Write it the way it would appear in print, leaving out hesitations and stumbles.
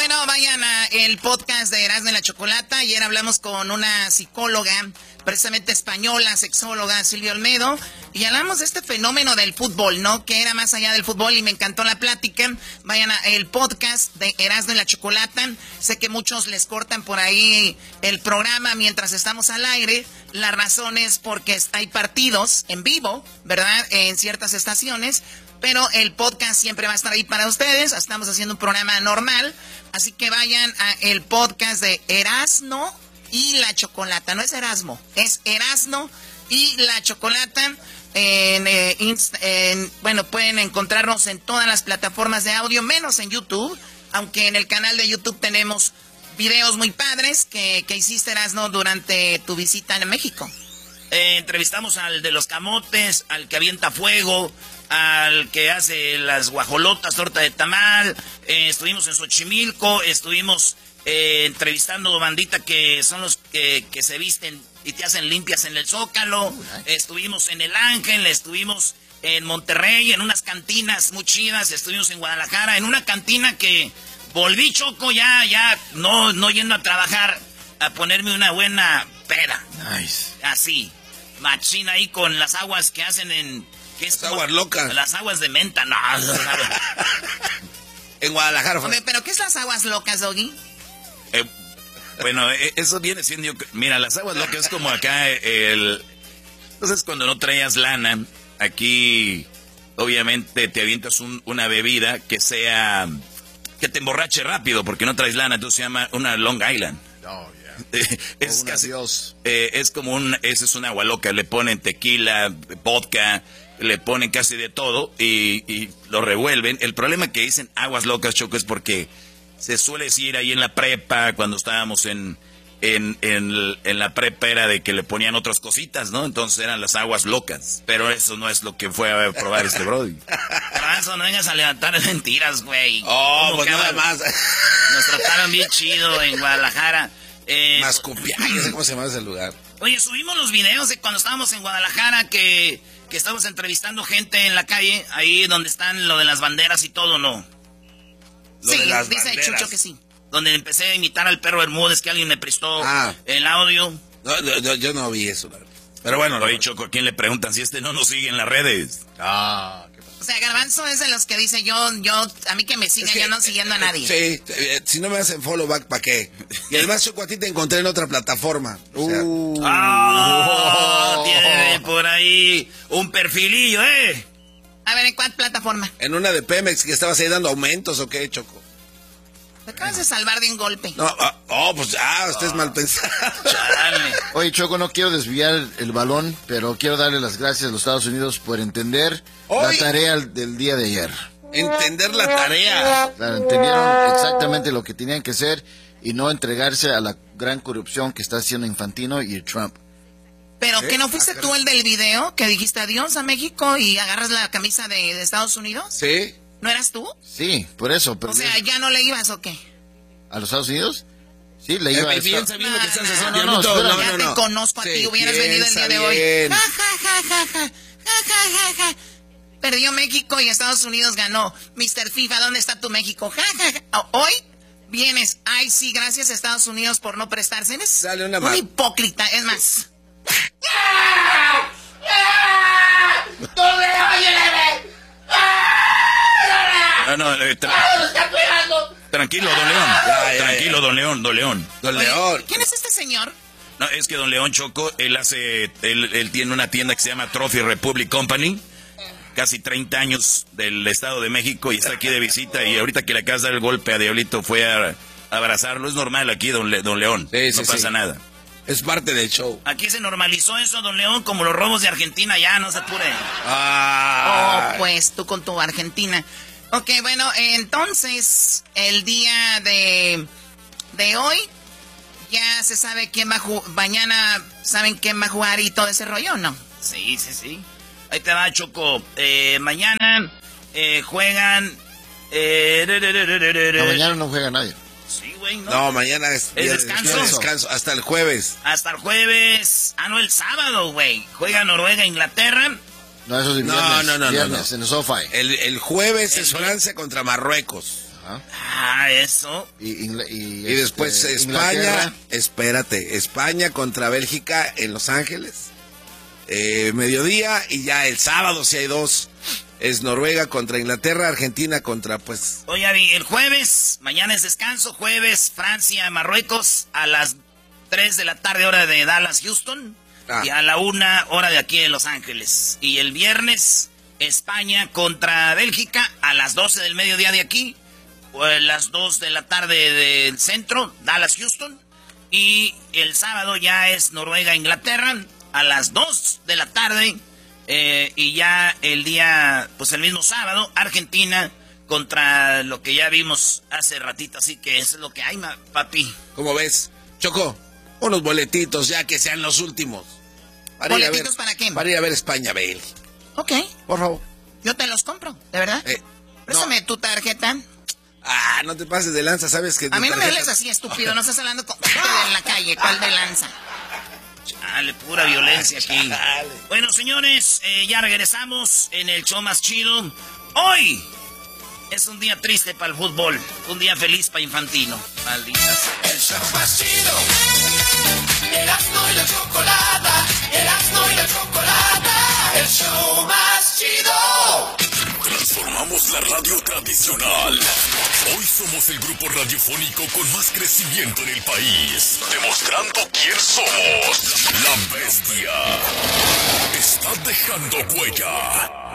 bueno, vayan a el podcast de Erasmo y la Chocolata. Ayer hablamos con una psicóloga, precisamente española, sexóloga, Silvia Olmedo, y hablamos de este fenómeno del fútbol, ¿no? Que era más allá del fútbol y me encantó la plática. Vayan a el podcast de Erasmo y la Chocolata. Sé que muchos les cortan por ahí el programa mientras estamos al aire. La razón es porque hay partidos en vivo, ¿verdad? En ciertas estaciones. Pero el podcast siempre va a estar ahí para ustedes. Estamos haciendo un programa normal. Así que vayan a el podcast de Erasmo y la Chocolata. No es Erasmo, es Erasmo y la Chocolata. Bueno, pueden encontrarnos en todas las plataformas de audio, menos en YouTube. Aunque en el canal de YouTube tenemos videos muy padres que hiciste, Erasmo, durante tu visita a México. Entrevistamos al de los camotes, al que avienta fuego, al que hace las guajolotas, torta de tamal. Estuvimos en Xochimilco, estuvimos entrevistando bandita que son los que se visten y te hacen limpias en el Zócalo. Estuvimos en El Ángel, estuvimos en Monterrey, en unas cantinas muy chidas. Estuvimos en Guadalajara, en una cantina que volví, Choco, ya no yendo a trabajar, a ponerme una buena peda. Nice. Así, machina ahí con las aguas que hacen en... Las aguas locas. Las aguas de menta, no. En Guadalajara fue. Hombre, ¿pero qué es las aguas locas, Doggy? Bueno, eso viene siendo... Mira, las aguas locas es como acá Entonces, cuando no traías lana, aquí obviamente te avientas una bebida que sea... que te emborrache rápido, porque no traes lana, entonces se llama una Long Island. Oh, yeah. Es casi... es como ese es un agua loca, le ponen tequila, vodka... Le ponen casi de todo y lo revuelven. El problema que dicen aguas locas, Choco, es porque se suele decir ahí en la prepa, cuando estábamos en la prepa, era de que le ponían otras cositas, ¿no? Entonces eran las aguas locas. Pero eso no es lo que fue a probar este brody. Eso, no vengas a levantar mentiras, güey. Oh, pues nada más. Nos trataron bien chido en Guadalajara. Mascupia, no sé cómo se llama ese lugar. Oye, subimos los videos de cuando estábamos en Guadalajara que estamos entrevistando gente en la calle, ahí donde están lo de las banderas y todo, ¿no? Sí, dice Chucho que sí. Donde empecé a imitar al perro Bermúdez, que alguien me prestó el audio. No, yo no vi eso, la verdad. Pero bueno, Oye, Choco, ¿a quién le preguntan si no nos sigue en las redes? ¿qué pasa? O sea, Garbanzo es de los que dice yo, a mí que me sigan, yo no siguiendo a nadie. Sí, si no me hacen follow back, ¿para qué? Y además, Choco, a ti te encontré en otra plataforma. O sea, tiene por ahí un perfilillo, ¿eh? A ver, ¿en cuál plataforma? En una de Pemex, que estabas ahí dando aumentos, ¿o qué, Choco? Te acabas de salvar de un golpe. No, pues usted es mal pensado. Chale. Oye, Choco, no quiero desviar el balón, pero quiero darle las gracias a los Estados Unidos por entender la tarea del día de ayer. Entender la tarea. Claro, entendieron exactamente lo que tenían que hacer y no entregarse a la gran corrupción que está haciendo Infantino y Trump. ¿Pero que no fuiste tú el del video que dijiste adiós a México y agarras la camisa de Estados Unidos? ¿Sí? ¿No eras tú? Sí, por eso. Pero o sea, ¿ya no le ibas o qué? ¿A los Estados Unidos? Sí, le iba a bien estar... sabiendo que estás haciendo... Ya te conozco a ti, hubieras venido el día de hoy. Ja, ja, ja, ja, ja, ja, ja, ja. Perdió México y Estados Unidos ganó. Mr. FIFA, ¿dónde está tu México? Ja, ja, ja. Hoy vienes, ay sí, gracias a Estados Unidos por no prestarse. Eres Dale una un hipócrita, es más. Tranquilo, don León. Tranquilo, don León. Don León. Oye, ¿quién es este señor? No, es que don León, Choco, él tiene una tienda que se llama Trophy Republic Company. Casi 30 años del Estado de México y está aquí de visita. Y ahorita que le acabas de dar el golpe a Diablito fue a abrazarlo. Es normal aquí, don León. Sí, no pasa nada. Es parte del show. Aquí se normalizó eso, don León, como los robos de Argentina, ya, no se apure. Pues tú con tu Argentina. Ok, bueno, entonces, el día de hoy, ya se sabe quién va a jugar. Mañana saben quién va a jugar y todo ese rollo, ¿no? Sí. Ahí te va, Choco. Mañana juegan... No, mañana no juega nadie. Sí, güey, ¿no? No, mañana es descanso. Hasta el jueves. Hasta el jueves. No, el sábado, güey. Juega Noruega, Inglaterra. No, eso es viernes. No. Viernes, en el SoFi. El jueves es Francia contra Marruecos. Eso. Y después España, España contra Bélgica en Los Ángeles. Mediodía, y ya el sábado, si hay dos, es Noruega contra Inglaterra, Argentina contra, pues... Oye, el jueves, mañana es descanso, jueves, Francia, Marruecos, a las 3 de la tarde, hora de Dallas, Houston, y a la 1, hora de aquí de Los Ángeles. Y el viernes, España contra Bélgica, a las 12 del mediodía de aquí, o a las 2 de la tarde del centro, Dallas, Houston. Y el sábado ya es Noruega, Inglaterra, a las 2 de la tarde, y ya el día, pues el mismo sábado, Argentina contra lo que ya vimos hace ratito, así que eso es lo que hay, papi. ¿Cómo ves? Choco, unos boletitos ya que sean los últimos. ¿Boletitos para qué? Para ir a ver España, Bélgica. Ok. Por favor. Yo te los compro, ¿de verdad? Préstame tu tarjeta. No te pases de lanza, ¿sabes que? A mí no me hables así, estúpido, no estás hablando con gente en la calle, ¿cuál de lanza? Chale, pura violencia aquí. Bueno, señores, ya regresamos en el show más chido. Hoy es un día triste para el fútbol, un día feliz para Infantino. Malditas. El show más chido. Erasmo y la chocolata. Erasmo y la chocolata. El show más chido. Transformamos la radio tradicional. Hoy somos el grupo radiofónico con más crecimiento en el país. Demostrando quién somos. La Bestia está dejando huella.